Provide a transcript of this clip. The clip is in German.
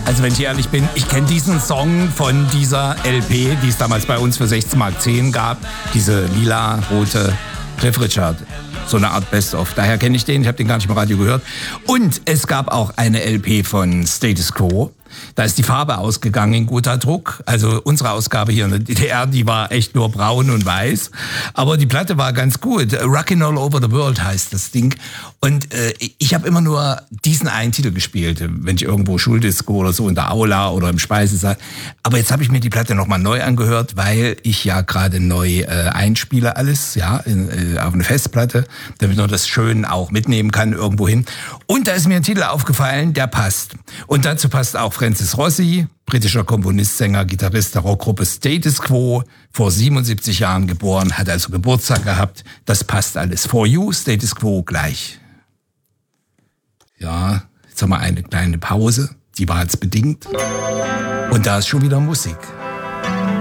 Also wenn ich ehrlich bin, ich kenne diesen Song von dieser LP, die es damals bei uns für 16,10 Mark gab. Diese lila-rote Cliff Richard. So eine Art Best-of. Daher kenne ich den, ich habe den gar nicht im Radio gehört. Und es gab auch eine LP von Status Quo. Da ist die Farbe ausgegangen in guter Druck. Also unsere Ausgabe hier in der DDR, die war echt nur braun und weiß. Aber die Platte war ganz gut. Rockin' All Over the World heißt das Ding. Und ich habe immer nur diesen einen Titel gespielt, wenn ich irgendwo Schuldisco oder so in der Aula oder im Speisesaal. Aber jetzt habe ich mir die Platte nochmal neu angehört, weil ich ja gerade neu einspiele alles, ja, auf eine Festplatte, damit man das schön auch mitnehmen kann irgendwo hin. Und da ist mir ein Titel aufgefallen, der passt. Und dazu passt auch Francis Rossi, britischer Komponist, Sänger, Gitarrist der Rockgruppe Status Quo, vor 77 Jahren geboren, hat also Geburtstag gehabt. Das passt alles. For You, Status Quo gleich. Ja, jetzt haben wir eine kleine Pause, die war jetzt bedingt. Und da ist schon wieder Musik.